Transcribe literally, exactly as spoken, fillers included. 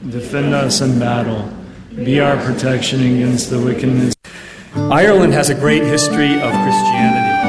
defend us in battle, be our protection against the wickedness. Ireland has a great history of Christianity.